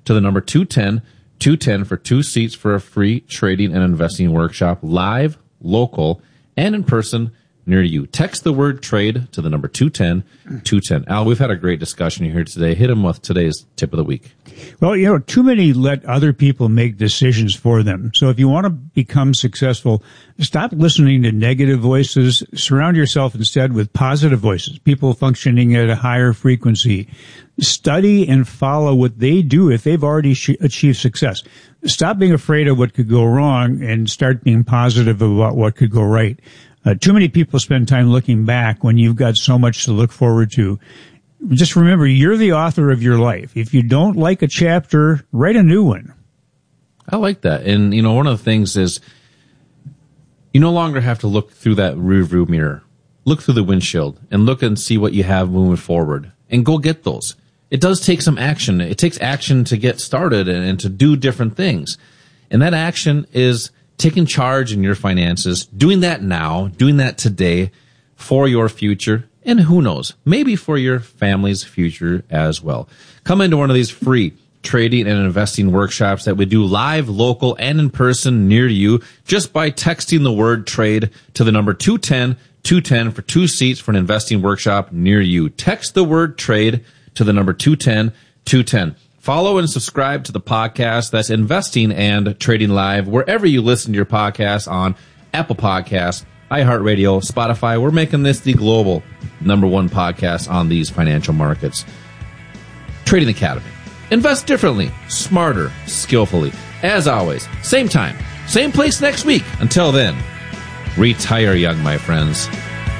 to the number 210, 210 for 2 seats for a free trading and investing workshop, live, local, and in person near you. Text the word trade to the number 210, 210. Al, we've had a great discussion here today. Hit him with today's tip of the week. Well, too many let other people make decisions for them. So if you want to become successful, stop listening to negative voices. Surround yourself instead with positive voices, people functioning at a higher frequency. Study and follow what they do if they've already achieved success. Stop being afraid of what could go wrong and start being positive about what could go right. Too many people spend time looking back when you've got so much to look forward to. Just remember, you're the author of your life. If you don't like a chapter, write a new one. I like that. And, one of the things is you no longer have to look through that rearview mirror. Look through the windshield and look and see what you have moving forward and go get those. It does take some action. It takes action to get started and to do different things. And that action is taking charge in your finances, doing that now, doing that today for your future, and who knows, maybe for your family's future as well. Come into one of these free trading and investing workshops that we do live, local, and in person near you just by texting the word trade to the number 210, 210 for 2 seats for an investing workshop near you. Text the word trade to the number 210, 210. Follow and subscribe to the podcast. That's Investing and Trading Live, wherever you listen to your podcasts, on Apple Podcasts, iHeartRadio, Spotify. We're making this the global #1 podcast on these financial markets. Trading Academy. Invest differently, smarter, skillfully. As always, same time, same place next week. Until then, retire young, my friends.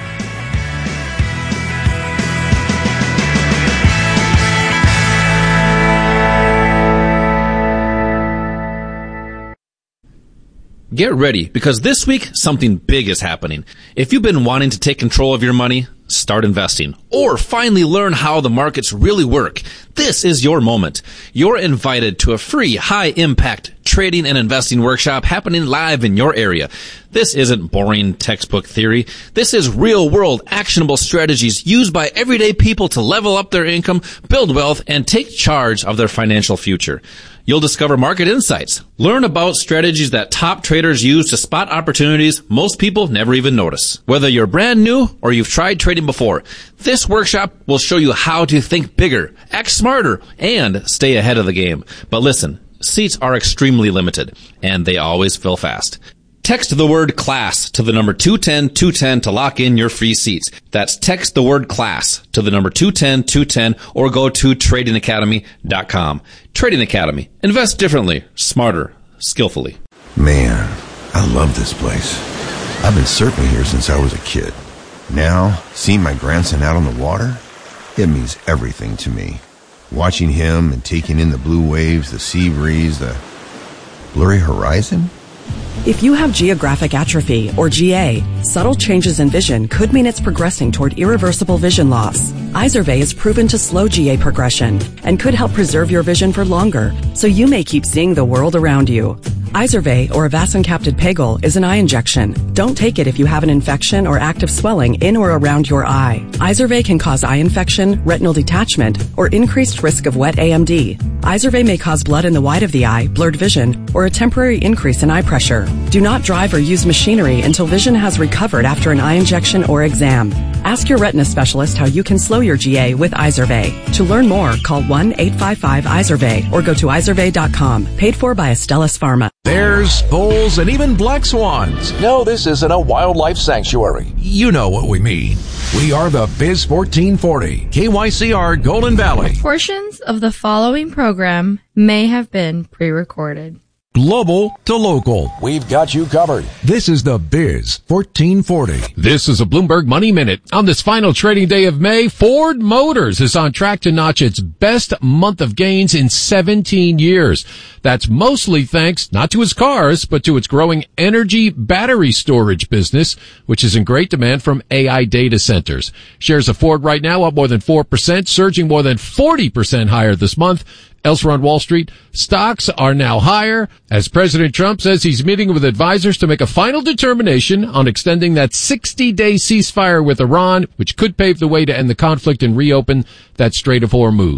Get ready, because this week, something big is happening. If you've been wanting to take control of your money, start investing, or finally learn how the markets really work, this is your moment. You're invited to a free, high-impact trading and investing workshop happening live in your area. This isn't boring textbook theory. This is real-world, actionable strategies used by everyday people to level up their income, build wealth, and take charge of their financial future. You'll discover market insights, learn about strategies that top traders use to spot opportunities most people never even notice. Whether you're brand new or you've tried trading before, this workshop will show you how to think bigger, act smarter, and stay ahead of the game. But listen, seats are extremely limited, and they always fill fast. Text the word class to the number 210, 210 to lock in your free seats. That's text the word class to the number 210, 210, or go to tradingacademy.com. Trading Academy. Invest differently, smarter, skillfully. Man, I love this place. I've been surfing here since I was a kid. Now, seeing my grandson out on the water, it means everything to me. Watching him and taking in the blue waves, the sea breeze, the blurry horizon. If you have geographic atrophy, or GA, subtle changes in vision could mean it's progressing toward irreversible vision loss. Izervay is proven to slow GA progression and could help preserve your vision for longer, so you may keep seeing the world around you. Izervay, or avacincaptad pegol, is an eye injection. Don't take it if you have an infection or active swelling in or around your eye. Izervay can cause eye infection, retinal detachment, or increased risk of wet AMD. Izervay may cause blood in the white of the eye, blurred vision, or a temporary increase in eye pressure. Do not drive or use machinery until vision has recovered after an eye injection or exam. Ask your retina specialist how you can slow your GA with Izervay. To learn more, call 1-855-IZERVAY or go to izervay.com. Paid for by Astellas Pharma. Bears, bulls, and even black swans. No, this isn't a wildlife sanctuary. You know what we mean. We are the Biz 1440, KYCR Golden Valley. Portions of the following program may have been pre-recorded. Global to local. We've got you covered. This is the Biz 1440. This is a Bloomberg Money Minute. On this final trading day of May, Ford Motors is on track to notch its best month of gains in 17 years. That's mostly thanks not to its cars, but to its growing energy battery storage business, which is in great demand from AI data centers. Shares of Ford right now up more than 4%, surging more than 40% higher this month. Elsewhere on Wall Street, stocks are now higher as President Trump says he's meeting with advisors to make a final determination on extending that 60-day ceasefire with Iran, which could pave the way to end the conflict and reopen that Strait of Hormuz.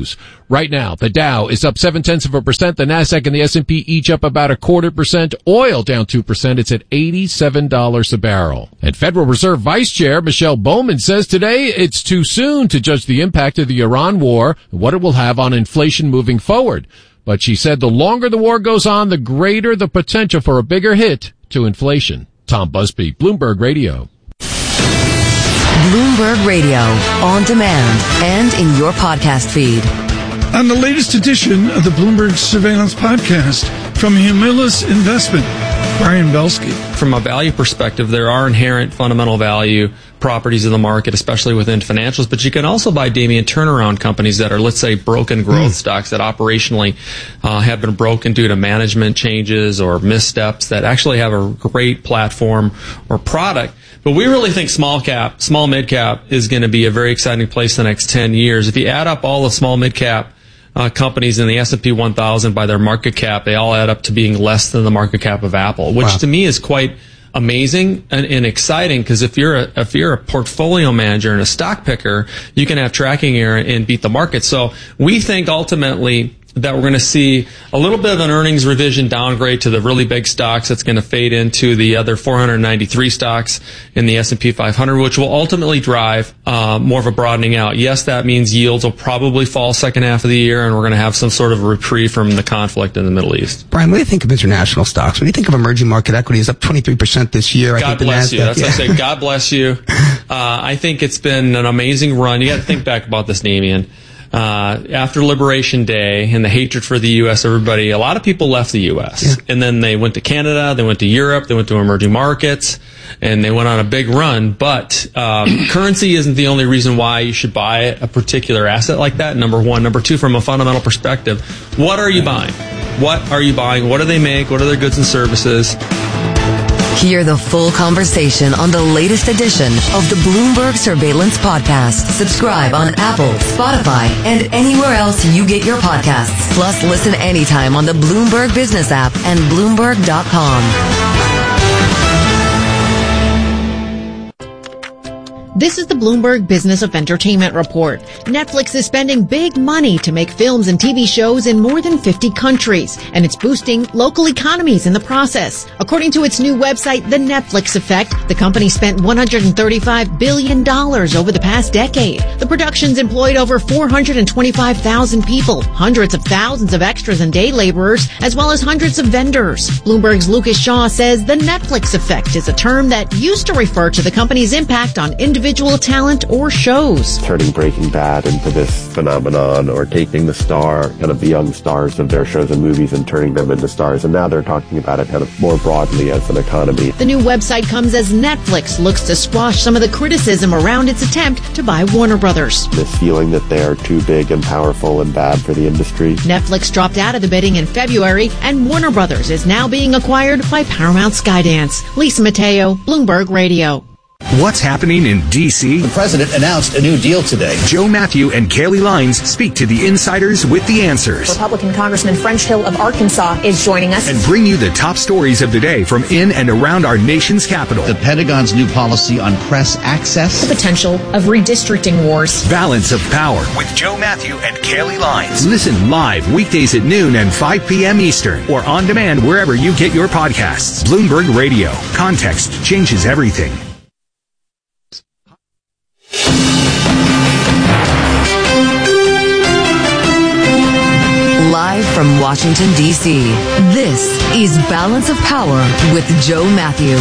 Right now, the Dow is up 0.7%. The Nasdaq and the S&P each up about 0.25%. Oil down 2%. It's at $87 a barrel. And Federal Reserve Vice Chair Michelle Bowman says today it's too soon to judge the impact of the Iran war and what it will have on inflation moving forward. But she said the longer the war goes on, the greater the potential for a bigger hit to inflation. Tom Busby, Bloomberg Radio. Bloomberg Radio, on demand and in your podcast feed. On the latest edition of the Bloomberg Surveillance Podcast from Humilus Investment, Brian Belsky. From a value perspective, there are inherent fundamental value properties in the market, especially within financials, but you can also buy, Damien, turnaround companies that are, let's say, broken growth stocks that operationally have been broken due to management changes or missteps that actually have a great platform or product. But we really think small mid-cap is going to be a very exciting place the next 10 years. If you add up all the small mid-cap companies in the S&P 1000 by their market cap, they all add up to being less than the market cap of Apple, which to me is quite amazing and exciting, because if you're a portfolio manager and a stock picker, you can have tracking error and beat the market. So we think ultimately that we're going to see a little bit of an earnings revision downgrade to the really big stocks that's going to fade into the other 493 stocks in the S&P 500, which will ultimately drive more of a broadening out. Yes, that means yields will probably fall second half of the year, and we're going to have some sort of a reprieve from the conflict in the Middle East. Brian, what do you think of international stocks? When you think of emerging market equities, up 23% this year. God bless you. That's what I say. God bless you. I think it's been an amazing run. You got to think back about this, Damien. After Liberation Day and the hatred for the U.S., a lot of people left the U.S. And then they went to Canada, they went to Europe, they went to emerging markets, and they went on a big run. But currency isn't the only reason why you should buy a particular asset like that, number one. Number two, from a fundamental perspective, what are you buying? What are you buying? What do they make? What are their goods and services? Hear the full conversation on the latest edition of the Bloomberg Surveillance Podcast. Subscribe on Apple, Spotify, and anywhere else you get your podcasts. Plus, listen anytime on the Bloomberg Business app and Bloomberg.com. This is the Bloomberg Business of Entertainment Report. Netflix is spending big money to make films and TV shows in more than 50 countries, and it's boosting local economies in the process. According to its new website, The Netflix Effect, the company spent $135 billion over the past decade. The productions employed over 425,000 people, hundreds of thousands of extras and day laborers, as well as hundreds of vendors. Bloomberg's Lucas Shaw says the Netflix Effect is a term that used to refer to the company's impact on individual talent or shows. Turning Breaking Bad into this phenomenon, or taking the young stars of their shows and movies and turning them into stars. And now they're talking about it kind of more broadly as an economy. The new website comes as Netflix looks to squash some of the criticism around its attempt to buy Warner Brothers. This feeling that they're too big and powerful and bad for the industry. Netflix dropped out of the bidding in February, and Warner Brothers is now being acquired by Paramount Skydance. Lisa Mateo, Bloomberg Radio. What's happening in D.C.? The president announced a new deal today. Joe Matthew and Kaylee Lines speak to the insiders with the answers. Republican Congressman French Hill of Arkansas is joining us. And bring you the top stories of the day from in and around our nation's capital. The Pentagon's new policy on press access. The potential of redistricting wars. Balance of Power with Joe Matthew and Kaylee Lines. Listen live weekdays at noon and 5 p.m. Eastern, or on demand wherever you get your podcasts. Bloomberg Radio. Context changes everything. Live from Washington, D.C., this is Balance of Power with Joe Matthew.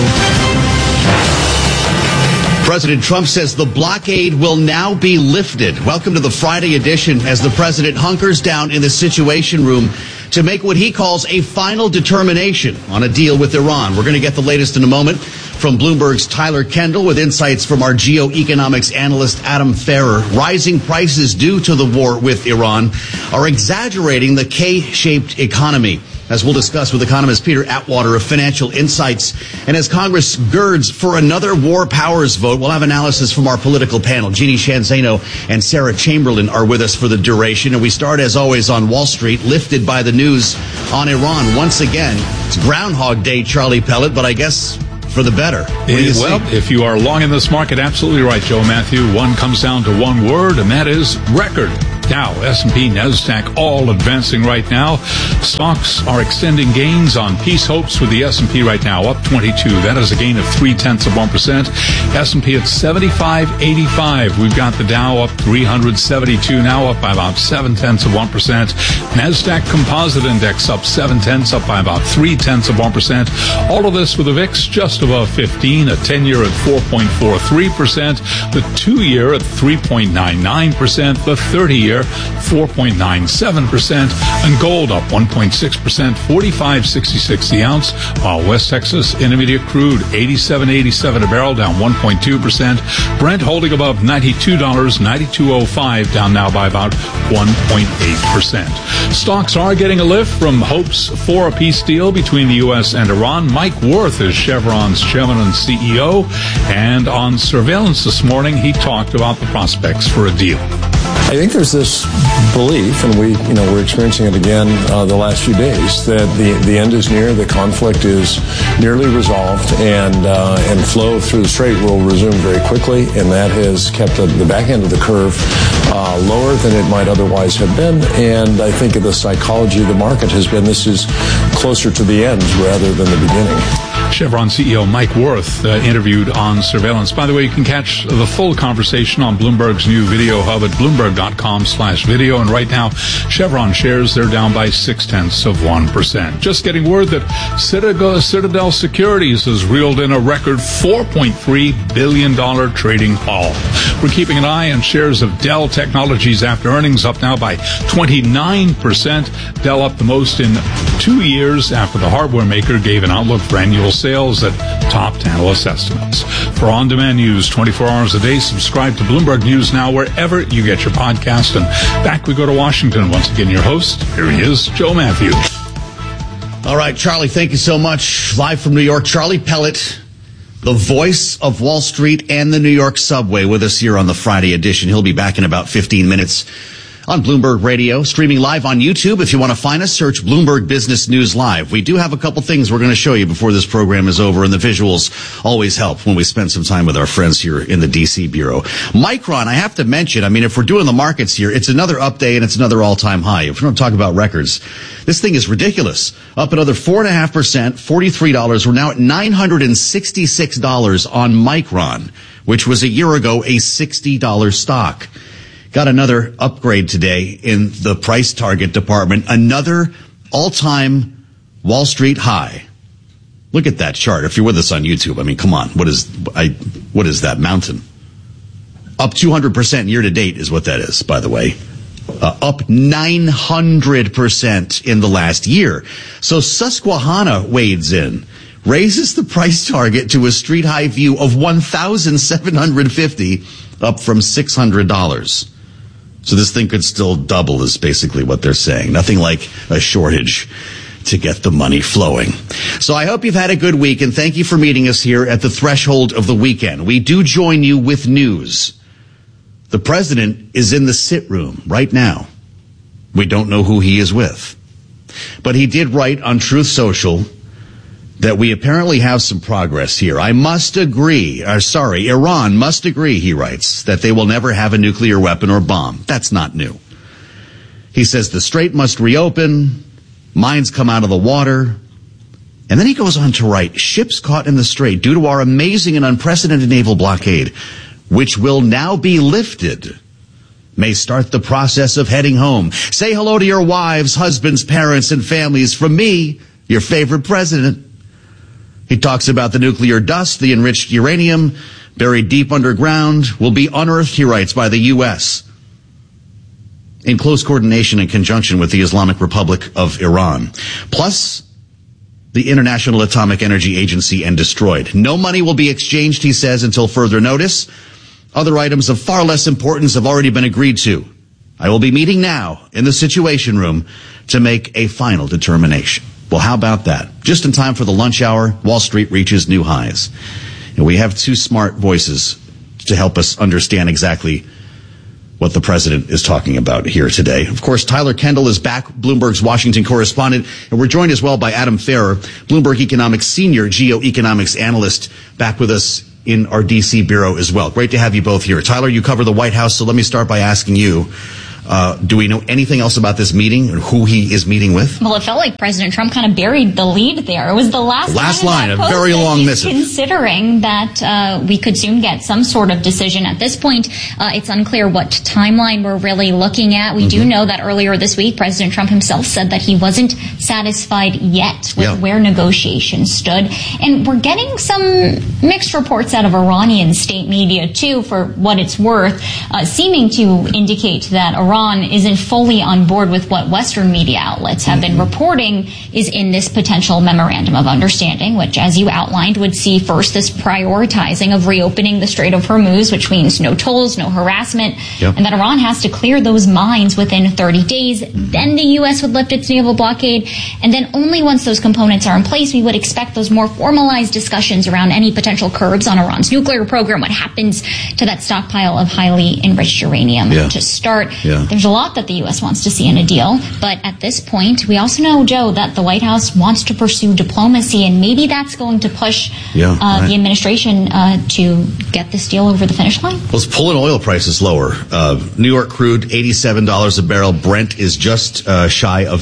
President Trump says the blockade will now be lifted. Welcome to the Friday edition as the president hunkers down in the Situation Room to make what he calls a final determination on a deal with Iran. We're going to get the latest in a moment from Bloomberg's Tyler Kendall with insights from our geoeconomics analyst Adam Ferrer. Rising prices due to the war with Iran are exaggerating the K-shaped economy, as we'll discuss with economist Peter Atwater of Financial Insights. And as Congress girds for another war powers vote, we'll have analysis from our political panel. Jeannie Shanzano and Sarah Chamberlain are with us for the duration. And we start, as always, on Wall Street, lifted by the news on Iran. Once again, it's Groundhog Day, Charlie Pellet, but I guess for the better. Well, if you are long in this market, absolutely right, Joe Matthew. One comes down to one word, and that is record. Dow, S&P, NASDAQ all advancing right now. Stocks are extending gains on peace hopes with the S&P right now up 22. That is a gain of 0.3%. S&P at 75.85. We've got the Dow up 372 now, up by about 0.7%. NASDAQ Composite Index up 0.7, up by about 0.3%. All of this with a VIX just above 15, a 10-year at 4.43%, the 2-year at 3.99%, the 30-year 4.97%, and gold up 1.6%, 45.66 the ounce, while West Texas Intermediate crude 87.87 a barrel, down 1.2%. Brent holding above $92, 92.05, down now by about 1.8%. Stocks are getting a lift from hopes for a peace deal between the U.S. and Iran. Mike Wirth is Chevron's chairman and CEO, and on surveillance this morning, he talked about the prospects for a deal. I think there's this belief, and we're experiencing it again the last few days, that the end is near, the conflict is nearly resolved, and flow through the strait will resume very quickly, and that has kept the back end of the curve lower than it might otherwise have been. And I think the psychology of the market has been this is closer to the end rather than the beginning. Chevron CEO Mike Wirth interviewed on surveillance. By the way, you can catch the full conversation on Bloomberg's new video hub at bloomberg.com/video. And right now, Chevron shares, they're down by 0.6%. Just getting word that Citadel Securities has reeled in a record $4.3 billion trading haul. We're keeping an eye on shares of Dell Technologies after earnings, up now by 29%. Dell up the most in 2 years after the hardware maker gave an outlook for annual sales that topped analyst estimates. For on-demand news 24 hours a day, subscribe to Bloomberg News Now wherever you get your podcast. And back we go to Washington. Once again, your host, here he is, Joe Matthew. All right, Charlie, thank you so much. Live from New York, Charlie Pellet, the voice of Wall Street and the New York subway, with us here on the Friday edition. He'll be back in about 15 minutes on Bloomberg Radio, streaming live on YouTube. If you want to find us, search Bloomberg Business News Live. We do have a couple things we're going to show you before this program is over, and the visuals always help when we spend some time with our friends here in the D.C. Bureau. Micron, I have to mention, if we're doing the markets here, it's another up day and it's another all-time high. If we don't talk about records, this thing is ridiculous. Up another 4.5%, $43. We're now at $966 on Micron, which was a year ago a $60 stock. Got another upgrade today in the price target department. Another all-time Wall Street high. Look at that chart. If you're with us on YouTube, come on. What is that mountain? Up 200% year to date is what that is, by the way. Up 900% in the last year. So Susquehanna wades in, raises the price target to a street high view of $1,750, up from $600. So this thing could still double is basically what they're saying. Nothing like a shortage to get the money flowing. So I hope you've had a good week, and thank you for meeting us here at the threshold of the weekend. We do join you with news. The president is in the sit room right now. We don't know who he is with. But he did write on Truth Social that we apparently have some progress here. Iran must agree, he writes, that they will never have a nuclear weapon or bomb. That's not new. He says the strait must reopen, mines come out of the water, and then he goes on to write, ships caught in the strait due to our amazing and unprecedented naval blockade, which will now be lifted, may start the process of heading home. Say hello to your wives, husbands, parents, and families from me, your favorite president. He talks about the nuclear dust, the enriched uranium buried deep underground will be unearthed, he writes, by the U.S. in close coordination and conjunction with the Islamic Republic of Iran, plus the International Atomic Energy Agency, and destroyed. No money will be exchanged, he says, until further notice. Other items of far less importance have already been agreed to. I will be meeting now in the Situation Room to make a final determination. Well, how about that? Just in time for the lunch hour, Wall Street reaches new highs. And we have two smart voices to help us understand exactly what the president is talking about here today. Of course, Tyler Kendall is back, Bloomberg's Washington correspondent, and we're joined as well by Adam Ferrer, Bloomberg Economics senior geoeconomics analyst, back with us in our D.C. bureau as well. Great to have you both here. Tyler, you cover the White House, so let me start by asking you, Do we know anything else about this meeting or who he is meeting with? Well, it felt like President Trump kind of buried the lead there. It was the last line, a very long missive. Considering that we could soon get some sort of decision. At this point, it's unclear what timeline we're really looking at. We do know that earlier this week, President Trump himself said that he wasn't satisfied yet with where negotiations stood. And we're getting some mixed reports out of Iranian state media, too, for what it's worth, seeming to indicate that Iran isn't fully on board with what Western media outlets have been reporting is in this potential memorandum of understanding, which, as you outlined, would see first this prioritizing of reopening the Strait of Hormuz, which means no tolls, no harassment, and that Iran has to clear those mines within 30 days. Then the U.S. would lift its naval blockade, and then only once those components are in place, we would expect those more formalized discussions around any potential curbs on Iran's nuclear program, what happens to that stockpile of highly enriched uranium to start. There's a lot that the U.S. wants to see in a deal, but at this point, we also know, Joe, that the White House wants to pursue diplomacy, and maybe that's going to push the administration to get this deal over the finish line. Well, it's pulling oil prices lower. New York crude, $87 a barrel. Brent is just shy of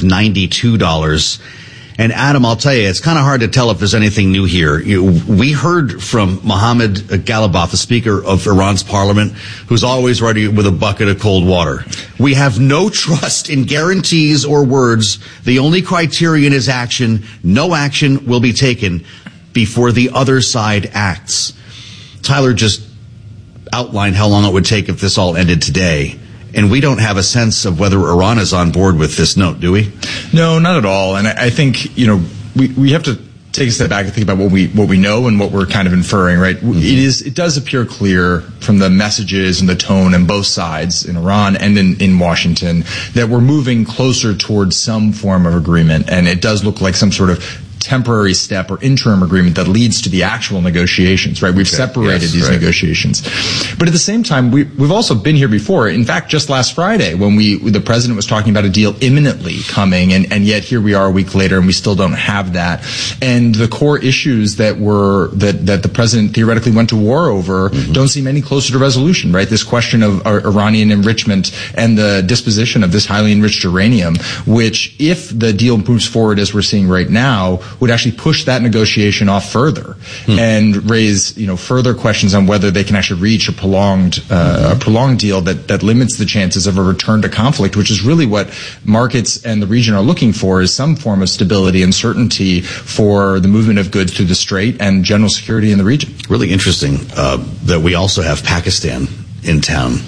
$92. And Adam, I'll tell you, it's kind of hard to tell if there's anything new here. We heard from Mohammad Ghalibaf, the Speaker of Iran's parliament, who's always ready with a bucket of cold water. We have no trust in guarantees or words. The only criterion is action. No action will be taken before the other side acts. Tyler just outlined how long it would take if this all ended today. And we don't have a sense of whether Iran is on board with this note, do we? No, not at all. And I think, we have to take a step back and think about what we know and what we're kind of inferring, right? It does appear clear from the messages and the tone on both sides in Iran and in Washington that we're moving closer towards some form of agreement. And it does look like some sort of temporary step or interim agreement that leads to the actual negotiations, right? We've separated these negotiations. But at the same time, we've also been here before. In fact, just last Friday when the president was talking about a deal imminently coming, and yet here we are a week later and we still don't have that. And the core issues that the president theoretically went to war over don't seem any closer to resolution, right? This question of Iranian enrichment and the disposition of this highly enriched uranium, which if the deal moves forward as we're seeing right now, would actually push that negotiation off further and raise, further questions on whether they can actually reach a prolonged deal that limits the chances of a return to conflict, which is really what markets and the region are looking for, is some form of stability and certainty for the movement of goods through the strait and general security in the region. Really interesting that we also have Pakistan in town.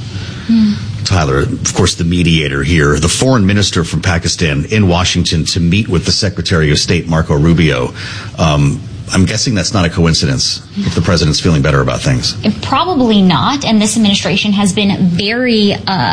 Tyler, of course, the mediator here, the foreign minister from Pakistan in Washington to meet with the Secretary of State, Marco Rubio. I'm guessing that's not a coincidence if the president's feeling better about things. Probably not. And this administration has been very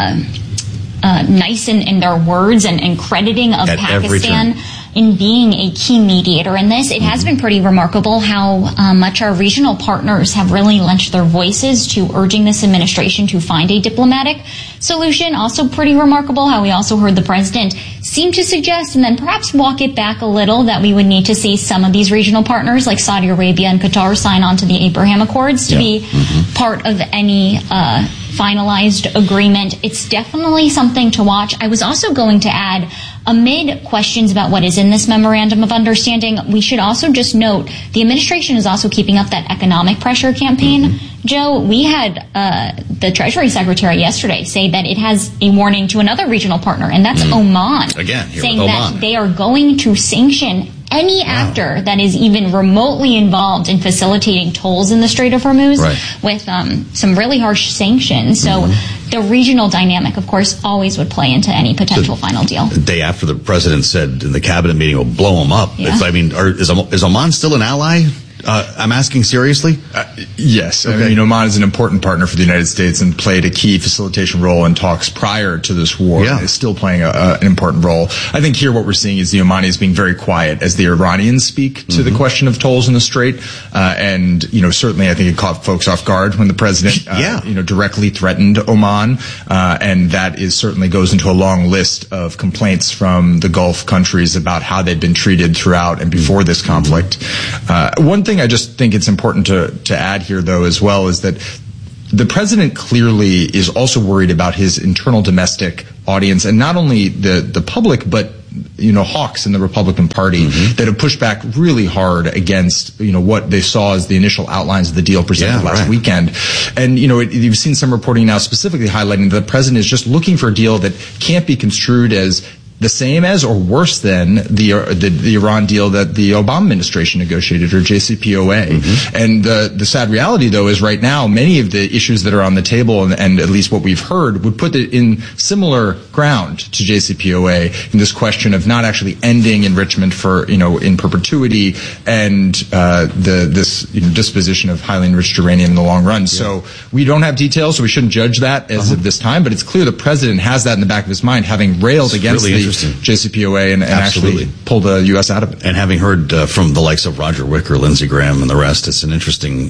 nice in their words and crediting of Pakistan in being a key mediator in this. It has been pretty remarkable how much our regional partners have really lent their voices to urging this administration to find a diplomatic solution. Also pretty remarkable how we also heard the president seem to suggest and then perhaps walk it back a little that we would need to see some of these regional partners like Saudi Arabia and Qatar sign on to the Abraham Accords to be part of any finalized agreement. It's definitely something to watch. I was also going to add, amid questions about what is in this memorandum of understanding, we should also just note the administration is also keeping up that economic pressure campaign. Joe, we had the Treasury Secretary yesterday say that it has a warning to another regional partner, and that's Oman. Again, saying that they are going to sanction any actor that is even remotely involved in facilitating tolls in the Strait of Hormuz with some really harsh sanctions. So the regional dynamic, of course, always would play into any potential final deal. The day after the president said in the cabinet meeting, we'll blow them up. Yeah. Is Oman still an ally? I'm asking seriously? Yes. Okay. I mean, Oman is an important partner for the United States and played a key facilitation role in talks prior to this war. Yeah. Is still playing an important role. I think here what we're seeing is the Omanis being very quiet as the Iranians speak to the question of tolls in the Strait. And, certainly I think it caught folks off guard when the president, directly threatened Oman. And that certainly goes into a long list of complaints from the Gulf countries about how they've been treated throughout and before this conflict. One thing I just think it's important to add here, though, as well, is that the president clearly is also worried about his internal domestic audience, and not only the public, but hawks in the Republican Party that have pushed back really hard against, what they saw as the initial outlines of the deal presented last weekend. And, you've seen some reporting now specifically highlighting that the president is just looking for a deal that can't be construed as the same as or worse than the Iran deal that the Obama administration negotiated, or JCPOA. And the sad reality, though, is right now many of the issues that are on the table, and at least what we've heard, would put it in similar ground to JCPOA in this question of not actually ending enrichment for in perpetuity, and this disposition of highly enriched uranium in the long run. So we don't have details, so we shouldn't judge that as of this time. But it's clear the president has that in the back of his mind, having railed against the JCPOA and actually pull the U.S. out of it. And having heard from the likes of Roger Wicker, Lindsey Graham, and the rest, it's an interesting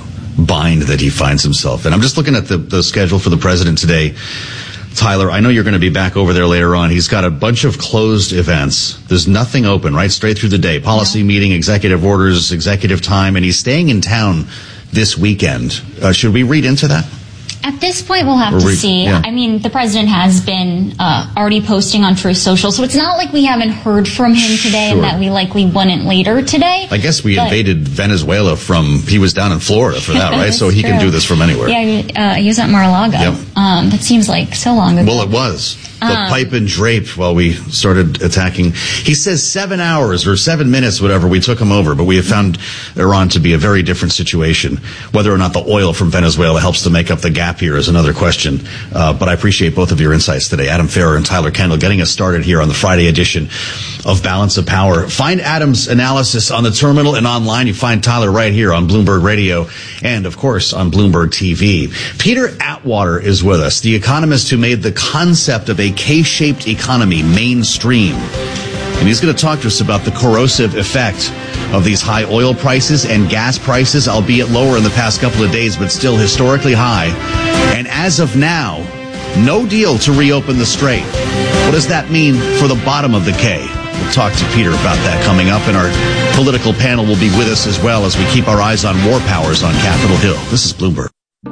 bind that he finds himself in. I'm just looking at the schedule for the president today. Tyler, I know you're going to be back over there later on. He's got a bunch of closed events. There's nothing open, right? Straight through the day. Policy meeting, executive orders, executive time, and he's staying in town this weekend. Should we read into that? At this point, we'll have to see. Yeah. I mean, the president has been already posting on Truth Social, so it's not like we haven't heard from him today and that we likely wouldn't later today. I guess we invaded Venezuela he was down in Florida for that, right? So he can do this from anywhere. Yeah, he was at Mar-a-Lago. Yep. That seems like so long ago. Well, it was. The pipe and drape while we started attacking. He says 7 hours or 7 minutes, whatever, we took him over, but we have found Iran to be a very different situation. Whether or not the oil from Venezuela helps to make up the gap here is another question. But I appreciate both of your insights today. Adam Ferrer and Tyler Kendall getting us started here on the Friday edition of Balance of Power. Find Adam's analysis on the terminal and online. You find Tyler right here on Bloomberg Radio and, of course, on Bloomberg TV. Peter Atwater is with us, the economist who made the concept of a K-shaped economy mainstream. And he's going to talk to us about the corrosive effect of these high oil prices and gas prices, albeit lower in the past couple of days, but still historically high. And as of now, no deal to reopen the strait. What does that mean for the bottom of the K? We'll talk to Peter about that coming up, and our political panel will be with us as well as we keep our eyes on war powers on Capitol Hill. This is Bloomberg.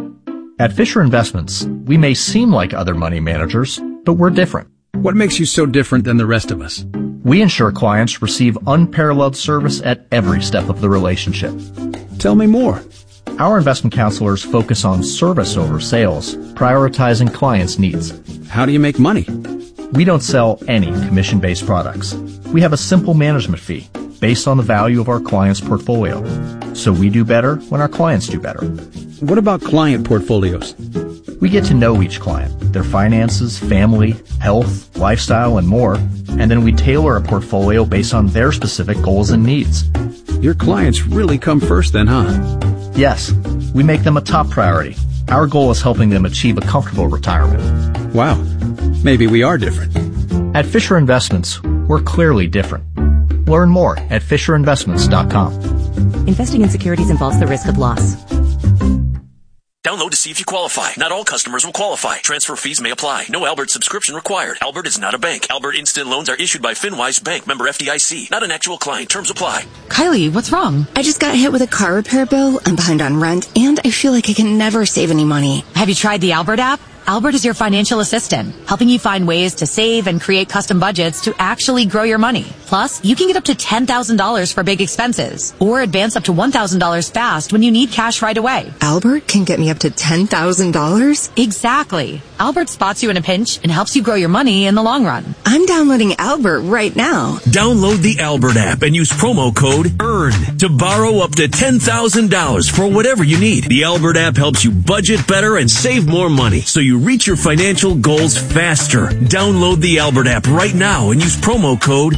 At Fisher Investments, we may seem like other money managers, but we're different. What makes you so different than the rest of us? We ensure clients receive unparalleled service at every step of the relationship. Tell me more. Our investment counselors focus on service over sales, prioritizing clients' needs. How do you make money? We don't sell any commission-based products. We have a simple management fee based on the value of our client's portfolio. So we do better when our clients do better. What about client portfolios? We get to know each client, their finances, family, health, lifestyle, and more, and then we tailor a portfolio based on their specific goals and needs. Your clients really come first then, huh? Yes, we make them a top priority. Our goal is helping them achieve a comfortable retirement. Wow, maybe we are different. At Fisher Investments, we're clearly different. Learn more at FisherInvestments.com. Investing in securities involves the risk of loss. Download to see if you qualify. Not all customers will qualify. Transfer fees may apply. No Albert subscription required. Albert is not a bank. Albert Instant Loans are issued by FinWise Bank, member FDIC. Not an actual client. Terms apply. Kylie, what's wrong? I just got hit with a car repair bill. I'm behind on rent, and I feel like I can never save any money. Have you tried the Albert app? Albert is your financial assistant, helping you find ways to save and create custom budgets to actually grow your money. Plus, you can get up to $10,000 for big expenses, or advance up to $1,000 fast when you need cash right away. Albert can get me up to $10,000? Exactly. Albert spots you in a pinch and helps you grow your money in the long run. I'm downloading Albert right now. Download the Albert app and use promo code EARN to borrow up to $10,000 for whatever you need. The Albert app helps you budget better and save more money, so you reach your financial goals faster. Download the Albert app right now and use promo code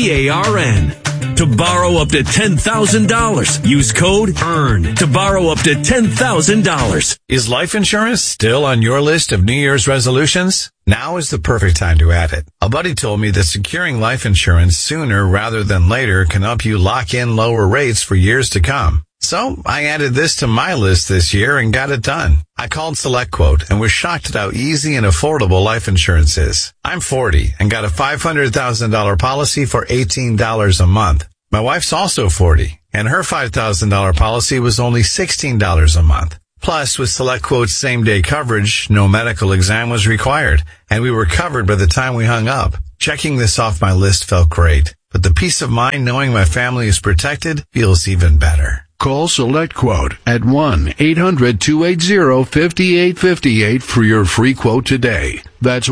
EARN to borrow up to $10,000. Use code EARN to borrow up to $10,000. Is life insurance still on your list of New Year's resolutions? Now is the perfect time to add it. A buddy told me that securing life insurance sooner rather than later can help you lock in lower rates for years to come. So I added this to my list this year and got it done. I called SelectQuote and was shocked at how easy and affordable life insurance is. I'm 40 and got a $500,000 policy for $18 a month. My wife's also 40 and her $5,000 policy was only $16 a month. Plus, with SelectQuote's same-day coverage, no medical exam was required, and we were covered by the time we hung up. Checking this off my list felt great, but the peace of mind knowing my family is protected feels even better. Call SelectQuote at 1-800-280-5858 for your free quote today. That's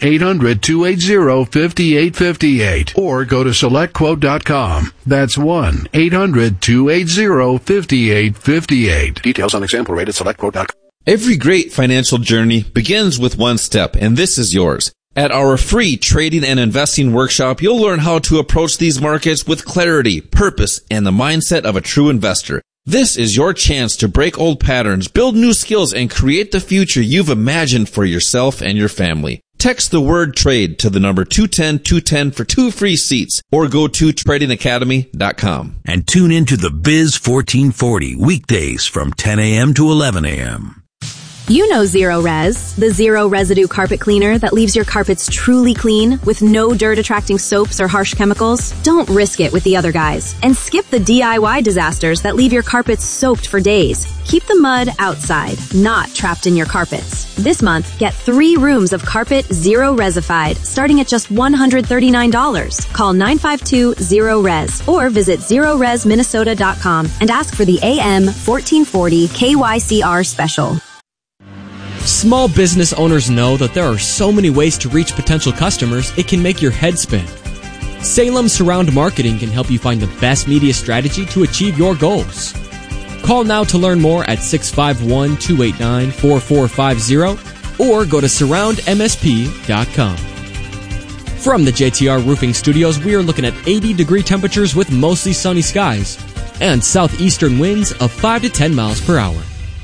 1-800-280-5858. Or go to SelectQuote.com. That's 1-800-280-5858. Details on example rate at SelectQuote.com. Every great financial journey begins with one step, and this is yours. At our free trading and investing workshop, you'll learn how to approach these markets with clarity, purpose, and the mindset of a true investor. This is your chance to break old patterns, build new skills, and create the future you've imagined for yourself and your family. Text the word TRADE to the number 210-210 for 2 free seats, or go to tradingacademy.com. And tune into the Biz 1440 weekdays from 10 a.m. to 11 a.m. You know Zero Res, the zero residue carpet cleaner that leaves your carpets truly clean with no dirt-attracting soaps or harsh chemicals. Don't risk it with the other guys and skip the DIY disasters that leave your carpets soaked for days. Keep the mud outside, not trapped in your carpets. This month, get 3 rooms of carpet Zero Resified, starting at just $139. Call 952-ZERO-RES or visit ZeroResMinnesota.com and ask for the AM 1440 KYCR special. Small business owners know that there are so many ways to reach potential customers, it can make your head spin. Salem Surround Marketing can help you find the best media strategy to achieve your goals. Call now to learn more at 651-289-4450 or go to surroundmsp.com. From the JTR Roofing Studios, we are looking at 80-degree temperatures with mostly sunny skies and southeastern winds of 5 to 10 miles per hour.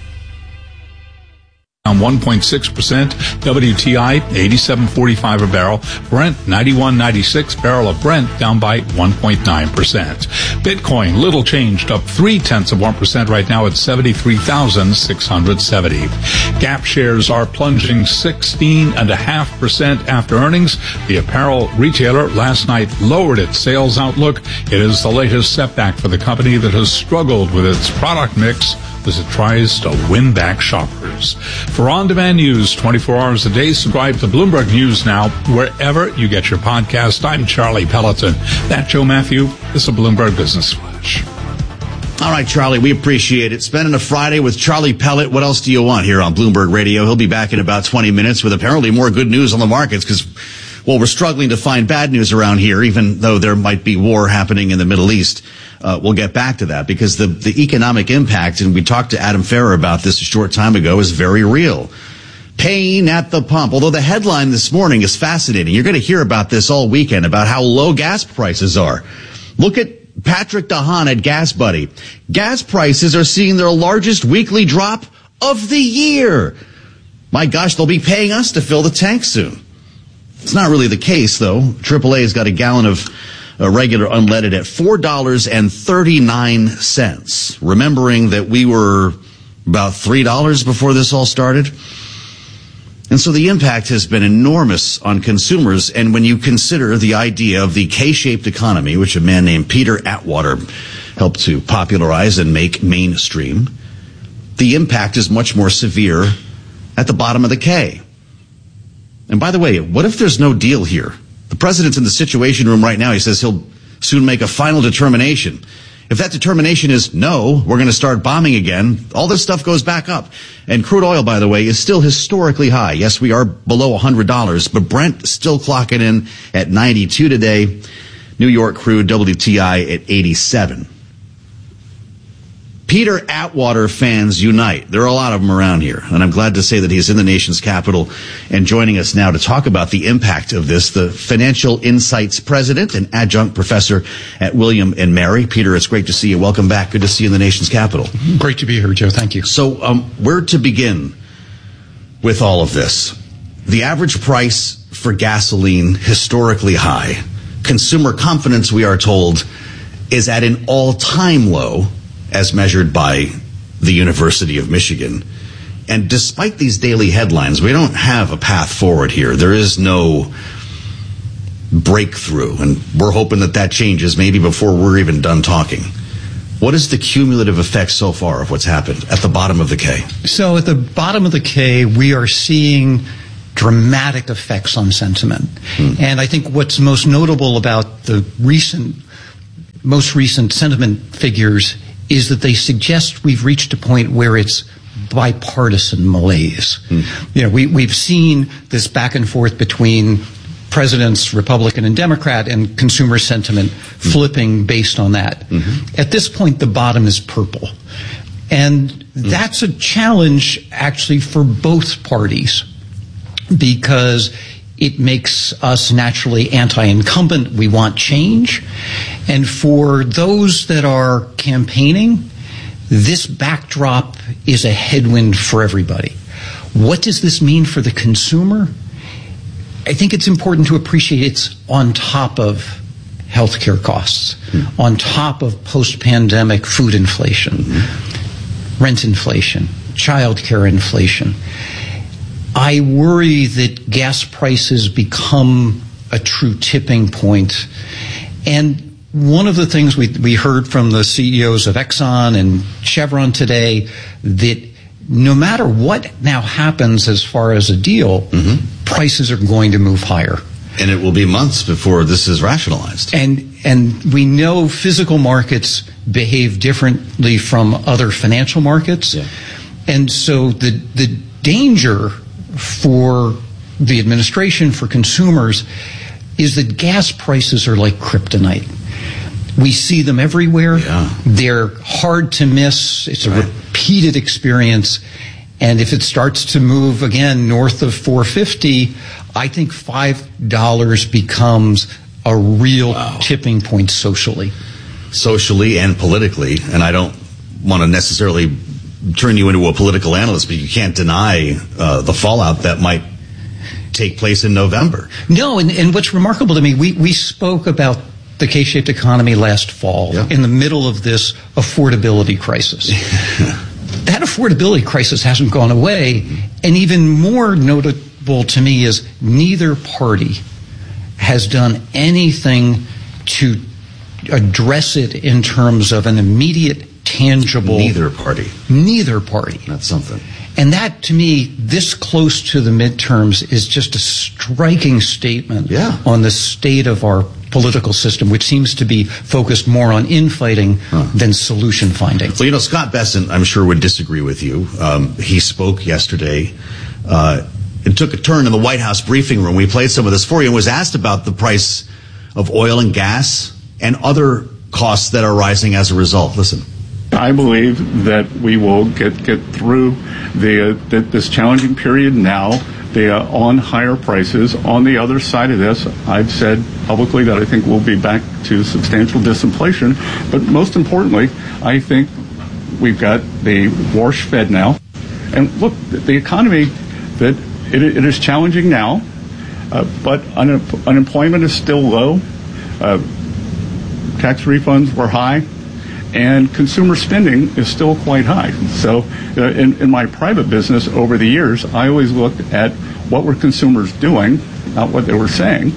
Down 1.6%, WTI 87.45 a barrel, Brent 91.96, barrel of Brent down by 1.9%. Bitcoin little changed, up 0.3% right now at 73,670. Gap shares are plunging 16.5% after earnings. The apparel retailer last night lowered its sales outlook. It is the latest setback for the company that has struggled with its product mix as it tries to win back shoppers. For on-demand news 24 hours a day, subscribe to Bloomberg News Now wherever you get your podcast. I'm Charlie Pelleton. That's Joe Matthew. This is a Bloomberg Business Flash. All right, Charlie, we appreciate it. Spending a Friday with Charlie Pellet. What else do you want here on Bloomberg Radio? He'll be back in about 20 minutes with apparently more good news on the markets because, well, we're struggling to find bad news around here, even though there might be war happening in the Middle East. We'll get back to that because the economic impact, and we talked to Adam Ferrer about this a short time ago, is very real. Pain at the pump. Although the headline this morning is fascinating. You're going to hear about this all weekend, about how low gas prices are. Look at Patrick DeHaan at Gas Buddy. Gas prices are seeing their largest weekly drop of the year. My gosh, they'll be paying us to fill the tank soon. It's not really the case, though. AAA's got a gallon of regular unleaded at $4.39. Remembering that we were about $3 before this all started. And so the impact has been enormous on consumers. And when you consider the idea of the K-shaped economy, which a man named Peter Atwater helped to popularize and make mainstream, the impact is much more severe at the bottom of the K. And by the way, what if there's no deal here? The president's in the Situation Room right now. He says he'll soon make a final determination. If that determination is no, we're going to start bombing again, all this stuff goes back up. And crude oil, by the way, is still historically high. Yes, we are below $100, but Brent still clocking in at 92 today. New York crude WTI at 87. Peter Atwater fans unite. There are a lot of them around here, and I'm glad to say that he's in the nation's capital and joining us now to talk about the impact of this, the Financial Insights president and adjunct professor at William & Mary. Peter, it's great to see you. Welcome back. Good to see you in the nation's capital. Great to be here, Joe. Thank you. So where to begin with all of this? The average price for gasoline, historically high. Consumer confidence, we are told, is at an all-time low, as measured by the University of Michigan. And despite these daily headlines, we don't have a path forward here. There is no breakthrough, and we're hoping that that changes maybe before we're even done talking. What is the cumulative effect so far of what's happened at the bottom of the K? So at the bottom of the K, we are seeing dramatic effects on sentiment. And I think what's most notable about the most recent sentiment figures is that they suggest we've reached a point where it's bipartisan malaise. We've seen this back and forth between presidents, Republican and Democrat, and consumer sentiment flipping based on that. At this point, the bottom is purple. And that's a challenge, actually, for both parties, because it makes us naturally anti-incumbent. We want change. And for those that are campaigning, this backdrop is a headwind for everybody. What does this mean for the consumer? I think it's important to appreciate it's on top of healthcare costs, on top of post-pandemic food inflation, rent inflation, childcare inflation. I worry that gas prices become a true tipping point. And one of the things we heard from the CEOs of Exxon and Chevron today, that no matter what now happens as far as a deal, prices are going to move higher. And it will be months before this is rationalized. And we know physical markets behave differently from other financial markets. And so the danger for the administration, for consumers, is that gas prices are like kryptonite. We see them everywhere. They're hard to miss. It's a repeated experience. And if it starts to move again north of $4.50, I think $5 becomes a real tipping point socially. Socially and politically. And I don't want to necessarily turn you into a political analyst, but you can't deny the fallout that might take place in November. No, and what's remarkable to me, we spoke about the K-shaped economy last fall in the middle of this affordability crisis. That affordability crisis hasn't gone away, and even more notable to me is neither party has done anything to address it in terms of an immediate, tangible... Neither party. That's something. And that, to me, this close to the midterms is just a striking statement on the state of our political system, which seems to be focused more on infighting than solution finding. Well, Scott Bessent, I'm sure, would disagree with you. He spoke yesterday. It took a turn in the White House briefing room. We played some of this for you and was asked about the price of oil and gas and other costs that are rising as a result. Listen. I believe that we will get through this challenging period now on higher prices. On the other side of this, I've said publicly that I think we'll be back to substantial disinflation. But most importantly, I think we've got the wash fed now. And look, the economy, that it is challenging now, but unemployment is still low. Tax refunds were high. And consumer spending is still quite high. So in my private business over the years, I always looked at what were consumers doing, not what they were saying.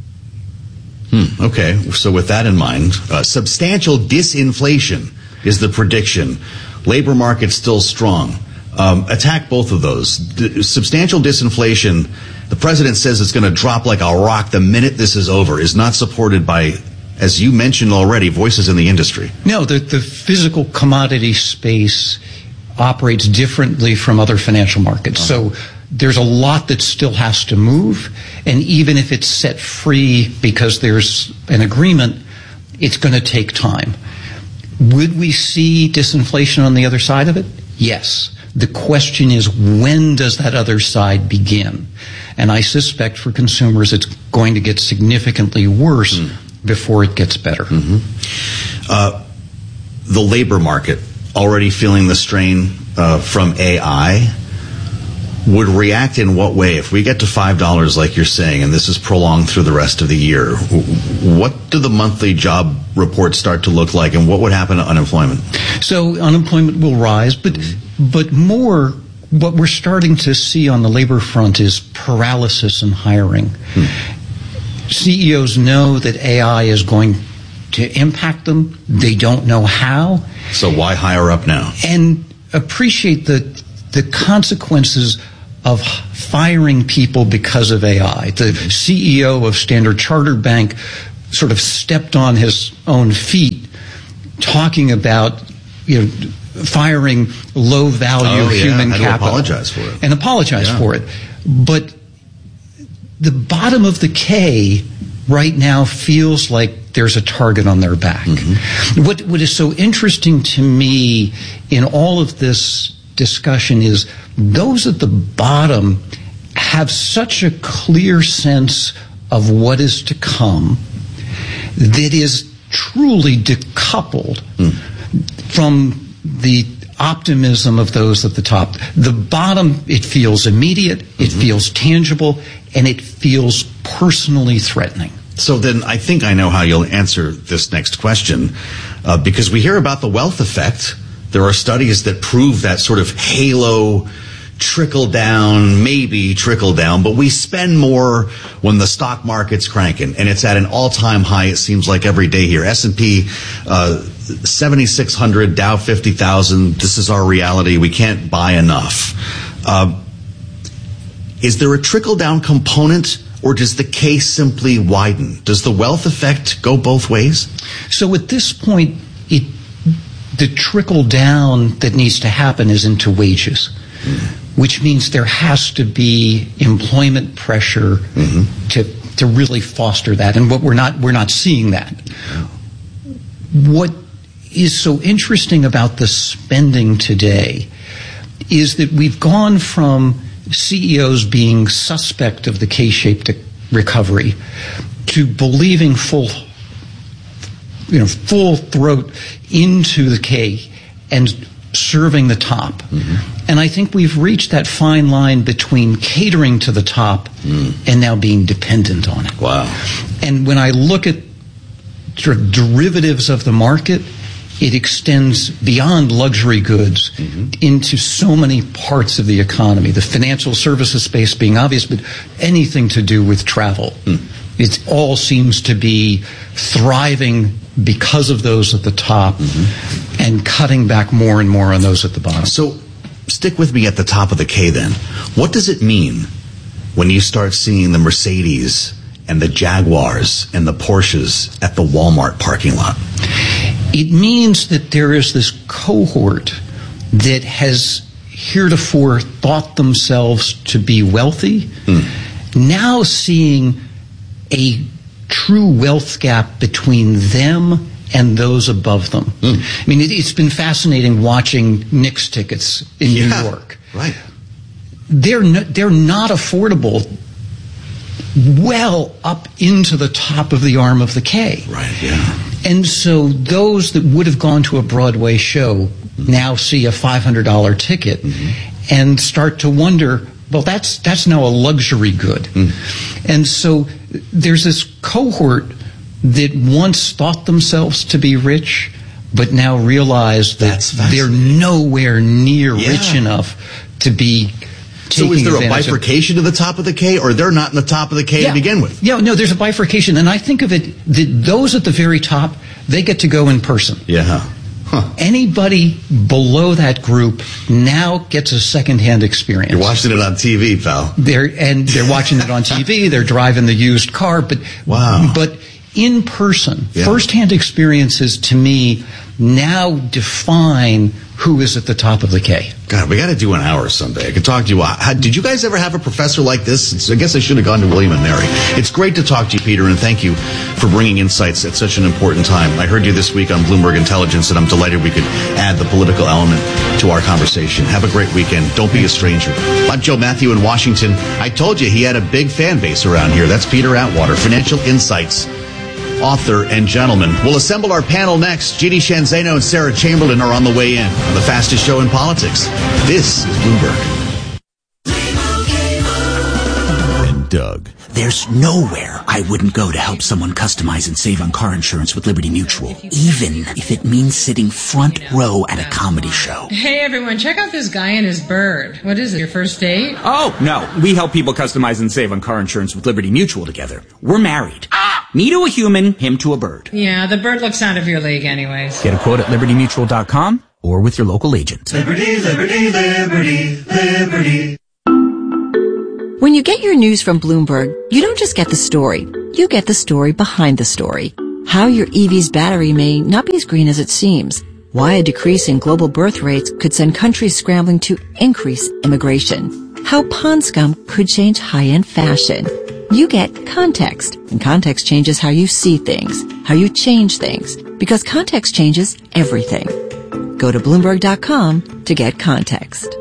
Okay, so with that in mind, substantial disinflation is the prediction. Labor market still strong. Attack both of those. Substantial disinflation, the president says it's going to drop like a rock the minute this is over, is not supported by, as you mentioned already, voices in the industry. No, the physical commodity space operates differently from other financial markets. So there's a lot that still has to move. And even if it's set free because there's an agreement, it's going to take time. Would we see disinflation on the other side of it? Yes. The question is, when does that other side begin? And I suspect for consumers it's going to get significantly worse before it gets better. The labor market, already feeling the strain from AI, would react in what way? If we get to $5 like you're saying, and this is prolonged through the rest of the year, what do the monthly job reports start to look like, and what would happen to unemployment? So unemployment will rise, but more, what we're starting to see on the labor front is paralysis in hiring. CEOs know that AI is going to impact them. They don't know how. So why hire up now? And appreciate the consequences of firing people because of AI. The CEO of Standard Chartered Bank sort of stepped on his own feet talking about, firing low-value human capital. Apologize for it. And apologize for it. But the bottom of the K right now feels like there's a target on their back. Mm-hmm. What is so interesting to me in all of this discussion is those at the bottom have such a clear sense of what is to come that is truly decoupled from the optimism of those at the top. The bottom, it feels immediate, it feels tangible, and it feels personally threatening. So then I think I know how you'll answer this next question, because we hear about the wealth effect. There are studies that prove that sort of halo trickle down, maybe trickle down, but we spend more when the stock market's cranking, and it's at an all-time high, it seems like, every day here. S&P 7,600, Dow 50,000. This is our reality. We can't buy enough. Is there a trickle-down component, or does the case simply widen? Does the wealth effect go both ways? So at this point, the trickle down that needs to happen is into wages, which means there has to be employment pressure to really foster that. And what we're not seeing that. What is so interesting about the spending today is that we've gone from CEOs being suspect of the K-shaped recovery to believing full throat into the K and serving the top. And I think we've reached that fine line between catering to the top and now being dependent on it. Wow. And when I look at sort of derivatives of the market, it extends beyond luxury goods into so many parts of the economy. The financial services space being obvious, but anything to do with travel. It all seems to be thriving because of those at the top and cutting back more and more on those at the bottom. So stick with me at the top of the K then. What does it mean when you start seeing the Mercedes and the Jaguars and the Porsches at the Walmart parking lot? It means that there is this cohort that has heretofore thought themselves to be wealthy, now seeing a true wealth gap between them and those above them. I mean, it's been fascinating watching Knicks tickets in New York. Right. They're not affordable well up into the top of the arm of the K. Right, yeah. And so those that would have gone to a Broadway show now see a $500 ticket and start to wonder, well, that's now a luxury good. And so there's this cohort that once thought themselves to be rich, but now realize that they're nowhere near rich enough to be. So is there a bifurcation to the top of the K, or they're not in the top of the K to begin with? Yeah, no, there's a bifurcation. And I think of it that those at the very top, they get to go in person. Yeah. Anybody below that group now gets a second-hand experience. You're watching it on TV, pal. They're watching it on TV. They're driving the used car. But in person, first-hand experiences, to me, now define who is at the top of the K. God, we got to do an hour someday. I could talk to you. Did you guys ever have a professor like this? I guess I should have gone to William & Mary. It's great to talk to you, Peter, and thank you for bringing insights at such an important time. I heard you this week on Bloomberg Intelligence, and I'm delighted we could add the political element to our conversation. Have a great weekend. Don't be a stranger. I'm Joe Matthew in Washington. I told you he had a big fan base around here. That's Peter Atwater, Financial Insights author and gentleman. We'll assemble our panel next. Jeannie Shanzano and Sarah Chamberlain are on the way in on the fastest show in politics. This is Bloomberg. And Doug. There's nowhere I wouldn't go to help someone customize and save on car insurance with Liberty Mutual, even if it means sitting front row at a comedy show. Hey everyone, check out this guy and his bird. What is it, your first date? Oh, no. We help people customize and save on car insurance with Liberty Mutual together. We're married. Me to a human, him to a bird. Yeah, the bird looks out of your league anyways. Get a quote at libertymutual.com or with your local agent. Liberty, liberty, liberty, liberty. When you get your news from Bloomberg, you don't just get the story. You get the story behind the story. How your EV's battery may not be as green as it seems. Why a decrease in global birth rates could send countries scrambling to increase immigration. How pond scum could change high-end fashion. You get context, and context changes how you see things, how you change things, because context changes everything. Go to Bloomberg.com to get context.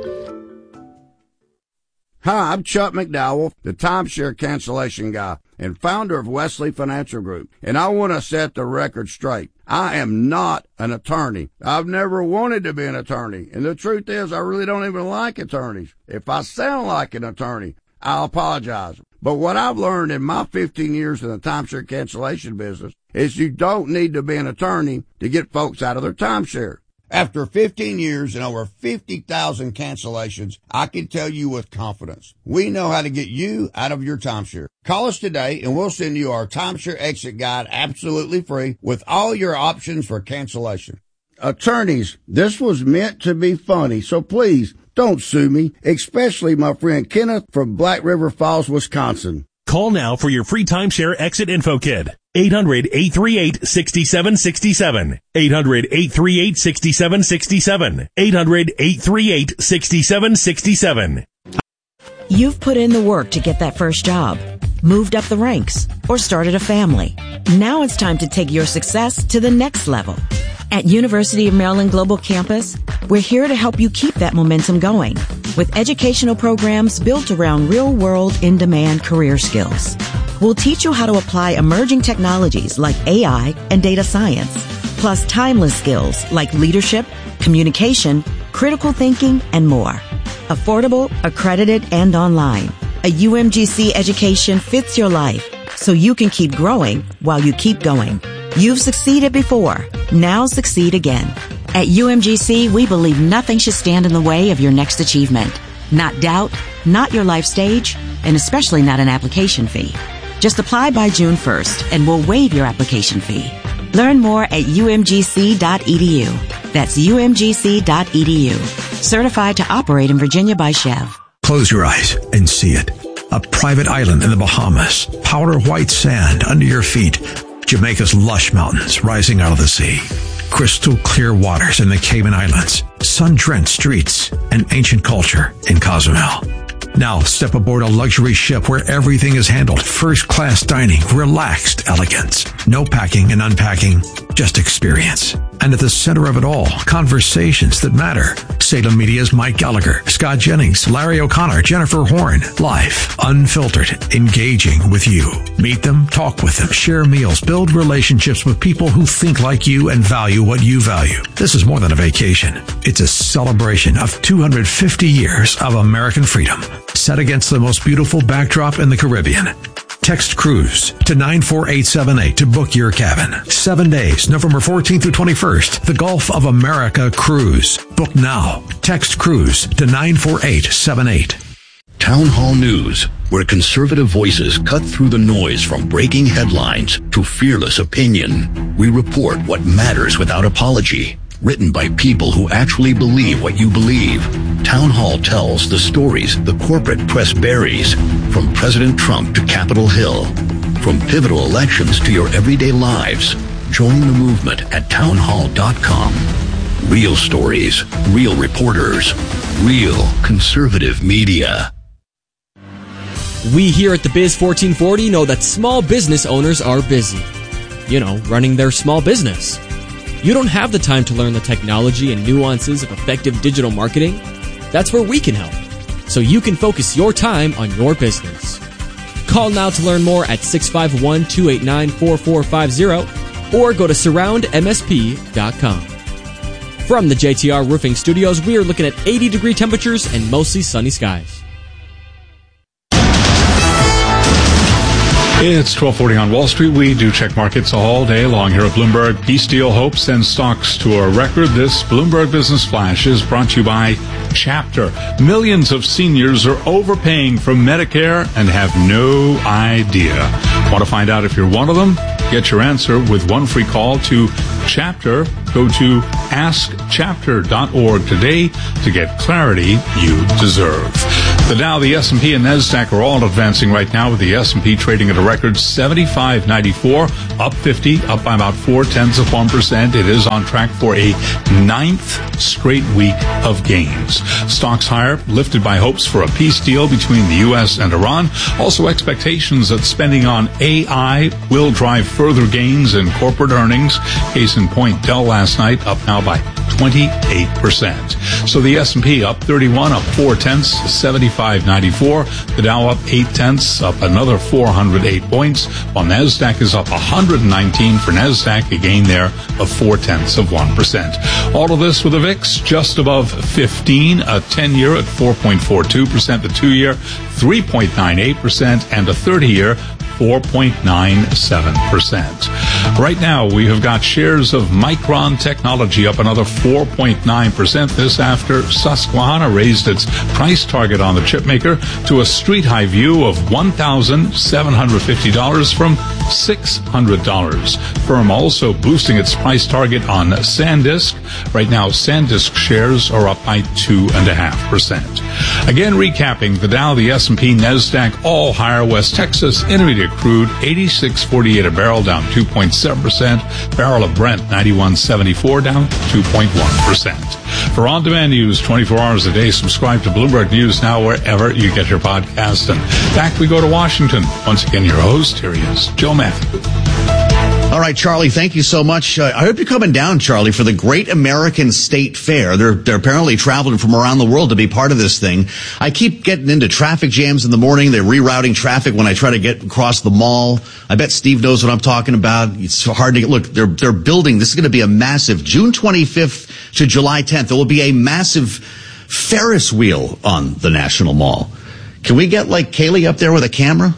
Hi, I'm Chuck McDowell, the timeshare cancellation guy and founder of Wesley Financial Group, and I want to set the record straight. I am not an attorney. I've never wanted to be an attorney, and the truth is I really don't even like attorneys. If I sound like an attorney, I'll apologize. But what I've learned in my 15 years in the timeshare cancellation business is you don't need to be an attorney to get folks out of their timeshare. After 15 years and over 50,000 cancellations, I can tell you with confidence, we know how to get you out of your timeshare. Call us today and we'll send you our timeshare exit guide absolutely free with all your options for cancellation. Attorneys, this was meant to be funny, so please don't sue me, especially my friend Kenneth from Black River Falls, Wisconsin. Call now for your free timeshare exit info kit. 800-838-6767. 800-838-6767. 800-838-6767. You've put in the work to get that first job, moved up the ranks, or started a family. Now it's time to take your success to the next level. At University of Maryland Global Campus, we're here to help you keep that momentum going with educational programs built around real-world, in-demand career skills. We'll teach you how to apply emerging technologies like AI and data science, plus timeless skills like leadership, communication, critical thinking, and more. Affordable, accredited, and online. A UMGC education fits your life so you can keep growing while you keep going. You've succeeded before. Now succeed again. At UMGC, we believe nothing should stand in the way of your next achievement. Not doubt, not your life stage, and especially not an application fee. Just apply by June 1st and we'll waive your application fee. Learn more at umgc.edu. That's umgc.edu. Certified to operate in Virginia by Chev. Close your eyes and see it. A private island in the Bahamas. Powder white sand under your feet. Jamaica's lush mountains rising out of the sea. Crystal clear waters in the Cayman Islands. Sun-drenched streets and ancient culture in Cozumel. Now step aboard a luxury ship where everything is handled. First-class dining, relaxed elegance. No packing and unpacking, just experience. And at the center of it all, conversations that matter. Salem Media's Mike Gallagher, Scott Jennings, Larry O'Connor, Jennifer Horn. Live, unfiltered, engaging with you. Meet them, talk with them, share meals, build relationships with people who think like you and value what you value. This is more than a vacation. It's a celebration of 250 years of American freedom, set against the most beautiful backdrop in the Caribbean. Text cruise to 94878 to book your cabin. 7 days, November 14th through 21st. The Gulf of America Cruise. Book now. Text cruise to 94878. Town Hall News, where conservative voices cut through the noise from breaking headlines to fearless opinion. We report what matters without apology. Written by people who actually believe what you believe. Town Hall tells the stories the corporate press buries, from President Trump to Capitol Hill, from pivotal elections to your everyday lives. Join the movement at townhall.com. Real stories, real reporters, real conservative media. We here at the Biz 1440 know that small business owners are busy. You know, running their small business. You don't have the time to learn the technology and nuances of effective digital marketing. That's where we can help, so you can focus your time on your business. Call now to learn more at 651-289-4450 or go to surroundmsp.com. From the JTR Roofing Studios, we are looking at 80-degree temperatures and mostly sunny skies. It's 1240 on Wall Street. We do check markets all day long here at Bloomberg. Peace deal hopes send stocks to a record. This Bloomberg Business Flash is brought to you by Chapter. Millions of seniors are overpaying for Medicare and have no idea. Want to find out if you're one of them? Get your answer with one free call to Chapter. Go to askchapter.org today to get clarity you deserve. The Dow, the S&P, and NASDAQ are all advancing right now, with the S&P trading at a record 75.94, up 50, up by about 0.4%. It is on track for a 9th straight week of gains. Stocks higher, lifted by hopes for a peace deal between the U.S. and Iran. Also expectations that spending on AI will drive further gains in corporate earnings. Case in point, Dell last night up now by 28%. So the S&P up 31, up 0.4, 75.94. The Dow up 0.8, up another 408 points, while NASDAQ is up 119 for NASDAQ, a gain there of 0.4%. All of this with a VIX just above 15, a 10-year at 4.42%, the 2-year 3.98%, and a 30-year 4.97%. Right now, we have got shares of Micron Technology up another 4.9%. This after Susquehanna raised its price target on the chipmaker to a street high view of $1,750 from $600. Firm also boosting its price target on SanDisk. Right now, SanDisk shares are up by 2.5%. Again, recapping the Dow, the S&P, NASDAQ, all higher. West Texas Intermediate crude 86.48 a barrel, down 2.7%. Barrel of Brent 91.74, down 2.1%. For on-demand news 24 hours a day, subscribe to Bloomberg News Now wherever you get your podcast. And back we go to Washington. Once again, your host, here he is, Joe Matthew. All right, Charlie, thank you so much. I hope you're coming down, Charlie, for the Great American State Fair. They're apparently traveling from around the world to be part of this thing. I keep getting into traffic jams in the morning. They're rerouting traffic when I try to get across the mall. I bet Steve knows what I'm talking about. It's hard to get. Look, they're building. This is going to be a massive June 25th to July 10th. There will be a massive Ferris wheel on the National Mall. Can we get like Kaylee up there with a camera?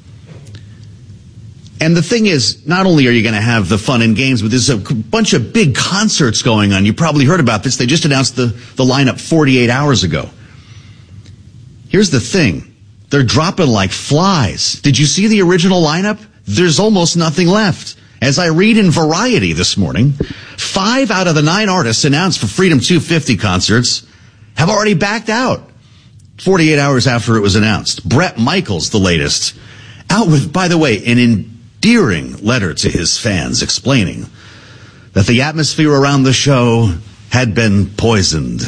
And the thing is, not only are you going to have the fun and games, but there's a bunch of big concerts going on. You probably heard about this. They just announced the lineup 48 hours ago. Here's the thing. They're dropping like flies. Did you see the original lineup? There's almost nothing left. As I read in Variety this morning, 5 out of the 9 artists announced for Freedom 250 concerts have already backed out 48 hours after it was announced. Bret Michaels, the latest, out with, by the way, an endearing letter to his fans explaining that the atmosphere around the show had been poisoned.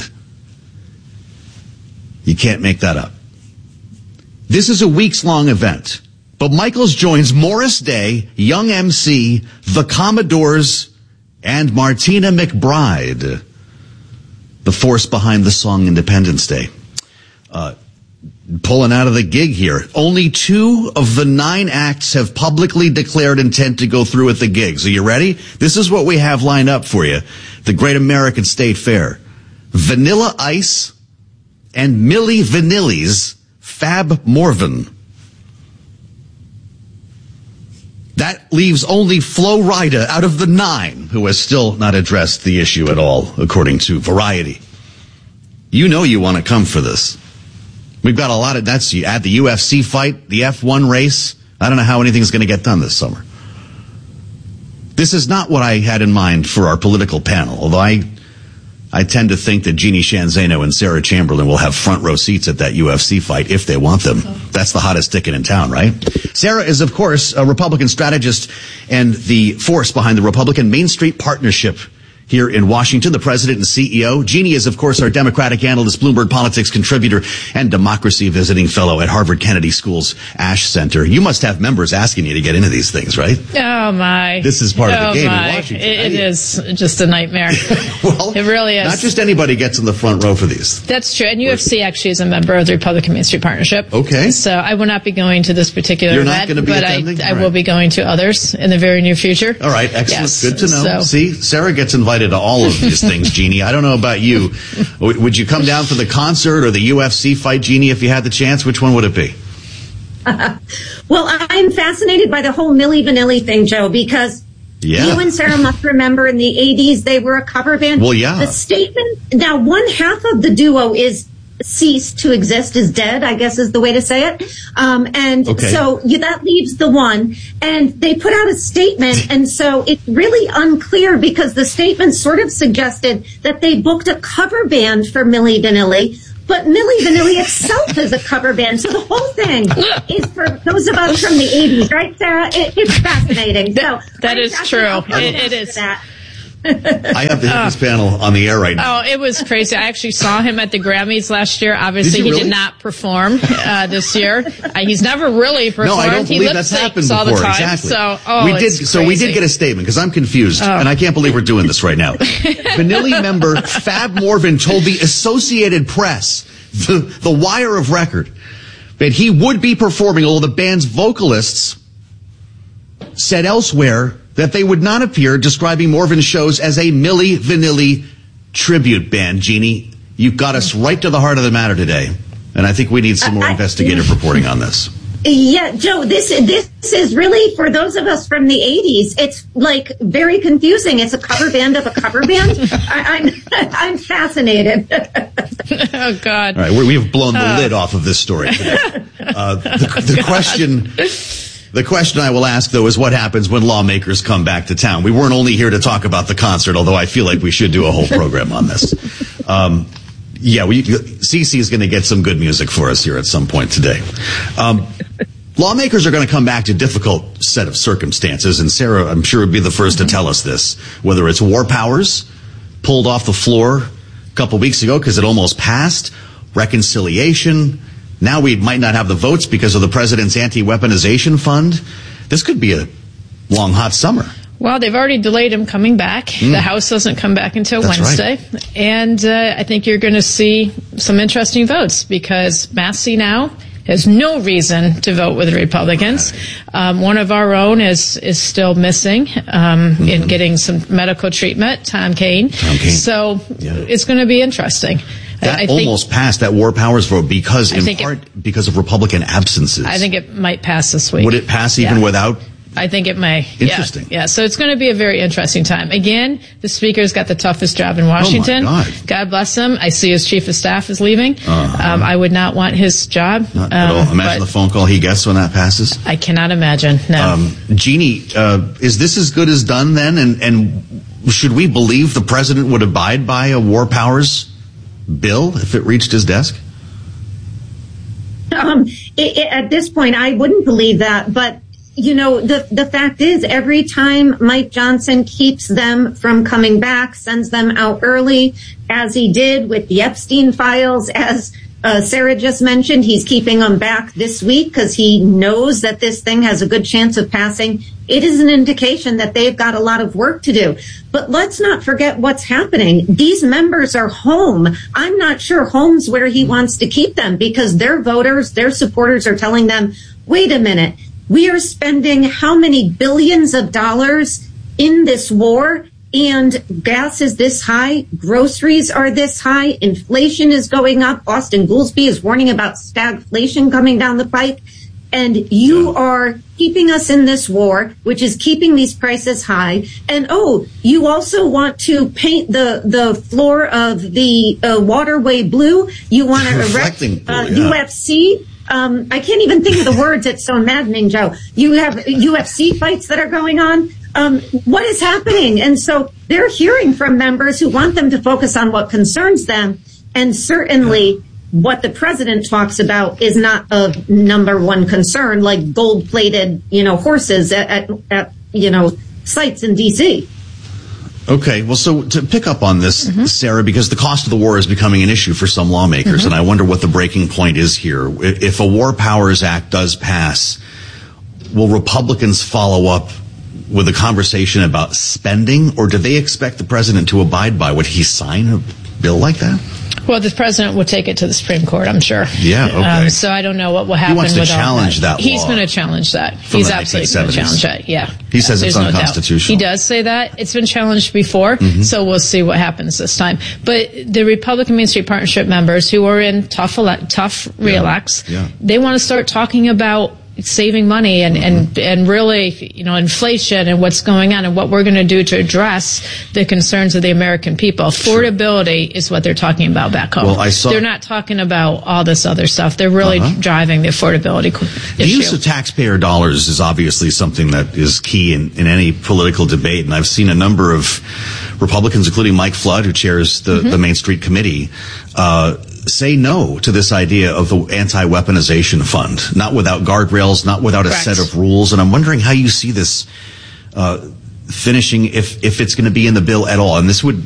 You can't make that up. This is a weeks-long event, but Michaels joins Morris Day, Young MC, the Commodores, and Martina McBride, the force behind the song Independence Day. Pulling out of the gig here. Only 2 of the 9 acts have publicly declared intent to go through with the gigs. Are you ready? This is what we have lined up for you. The Great American State Fair. Vanilla Ice and Milli Vanilli's Fab Morvan. That leaves only Flo Rida out of the 9 who has still not addressed the issue at all, according to Variety. You know you want to come for this. We've got a lot of, that's, you add the UFC fight, the F1 race. I don't know how anything's going to get done this summer. This is not what I had in mind for our political panel, although I tend to think that Jeannie Sheehan Zaino and Sarah Chamberlain will have front row seats at that UFC fight if they want them. That's the hottest ticket in town, right? Sarah is, of course, a Republican strategist and the force behind the Republican Main Street Partnership here in Washington, the president and CEO. Jeannie is, of course, our Democratic analyst, Bloomberg Politics contributor, and democracy visiting fellow at Harvard Kennedy School's Ash Center. You must have members asking you to get into these things, right? Oh, my. This is part of the game in Washington. It is just a nightmare. Well, it really is. Not just anybody gets in the front row for these. That's true. And UFC actually is a member of the Republican Main Street Partnership. Okay. So I will not be going to this particular You're event, not going to be attending? I will be going to others in the very near future. All right. Excellent. Yes. Good to know. So. See, Sarah gets invited to all of these things, Jeannie. I don't know about you. Would you come down for the concert or the UFC fight, Jeannie, if you had the chance? Which one would it be? Well, I'm fascinated by the whole Milli Vanilli thing, Joe, because you and Sarah must remember in the 80s they were a cover band. Well, yeah. The statement, now one half of the duo is ceased to exist, is dead, I guess is the way to say it. So that leaves the one. And they put out a statement, and so it's really unclear because the statement sort of suggested that they booked a cover band for Milli Vanilli. But Milli Vanilli itself is a cover band, so the whole thing is for those of us from the 80s, right, Sarah? It's fascinating. That is true. It is. I have the Hippies panel on the air right now. Oh, it was crazy. I actually saw him at the Grammys last year. Obviously, he did not perform this year. He's never really performed. No, I don't believe that's happened before. All the time. Exactly. So we did get a statement because I'm confused, and I can't believe we're doing this right now. Vanilli member Fab Morvan told the Associated Press, the wire of record, that he would be performing, although the band's vocalists said elsewhere that they would not appear, describing Morvan's shows as a Milli Vanilli tribute band. Jeannie, you've got us right to the heart of the matter today, and I think we need some more investigative reporting on this. Yeah, Joe, this is really, for those of us from the 80s, it's like very confusing. It's a cover band of a cover band. I'm fascinated. Oh, God. All right, we have blown the lid off of this story today. The question I will ask, though, is what happens when lawmakers come back to town? We weren't only here to talk about the concert, although I feel like we should do a whole program on this. CeCe is going to get some good music for us here at some point today. Lawmakers are going to come back to a difficult set of circumstances, and Sarah, I'm sure, would be the first to tell us this, whether it's war powers, pulled off the floor a couple weeks ago because it almost passed, reconciliation. Now we might not have the votes because of the president's anti-weaponization fund. This could be a long, hot summer. Well, they've already delayed him coming back. The House doesn't come back until Wednesday. Right. And I think you're going to see some interesting votes because Massey now has no reason to vote with the Republicans. One of our own is still missing in getting some medical treatment, Tom Kean. So it's going to be interesting. That almost passed, that war powers vote, because of Republican absences. I think it might pass this week. Would it pass even without? I think it may. Interesting. Yeah. So it's going to be a very interesting time. Again, the Speaker's got the toughest job in Washington. Oh, my God. God bless him. I see his chief of staff is leaving. I would not want his job. Not at all. Imagine the phone call he gets when that passes. I cannot imagine. No. Jeannie, is this as good as done then? And should we believe the president would abide by a war powers bill if it reached his desk? At this point, I wouldn't believe that. But, you know, the fact is, every time Mike Johnson keeps them from coming back, sends them out early, as he did with the Epstein files, as Sarah just mentioned, he's keeping them back this week because he knows that this thing has a good chance of passing. It is an indication that they've got a lot of work to do. But let's not forget what's happening. These members are home. I'm not sure home's where he wants to keep them because their voters, their supporters are telling them, wait a minute, we are spending how many billions of dollars in this war? And gas is this high, groceries are this high, inflation is going up. Austin Goolsbee is warning about stagflation coming down the pike. And you are keeping us in this war, which is keeping these prices high. And you also want to paint the floor of the waterway blue. You want to erect UFC. I can't even think of the words. It's so maddening, Joe. You have UFC fights that are going on. What is happening? And so they're hearing from members who want them to focus on what concerns them. And certainly what the president talks about is not of number one concern, like gold-plated, horses at sites in D.C. Okay, well, so to pick up on this, Sarah, because the cost of the war is becoming an issue for some lawmakers, and I wonder what the breaking point is here. If a War Powers Act does pass, will Republicans follow up with a conversation about spending, or do they expect the president to abide by? Would he sign a bill like that? Well, the president will take it to the Supreme Court, I'm sure. Yeah, okay. So I don't know what will happen. He wants to with challenge that law. He's going to challenge that. He's absolutely going to challenge that, yeah. He says it's unconstitutional. He does say that. It's been challenged before, so we'll see what happens this time. But the Republican Main Street Partnership members who are in tough re-elects, they want to start talking about saving money and really, inflation and what's going on and what we're going to do to address the concerns of the American people. Affordability is what they're talking about back home. Well, they're not talking about all this other stuff. They're really driving the affordability issue. The use of taxpayer dollars is obviously something that is key in any political debate, and I've seen a number of Republicans, including Mike Flood, who chairs the Main Street Committee, say no to this idea of the anti-weaponization fund, not without guardrails, not without a set of rules. And I'm wondering how you see this finishing, if it's going to be in the bill at all. And this would